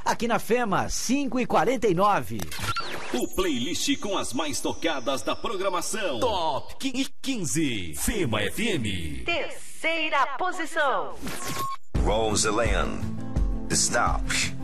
aqui na FEMA, 5h49. O playlist com as mais tocadas da programação. Top 15. FEMA FM. Terceira posição. Roseland. Stop.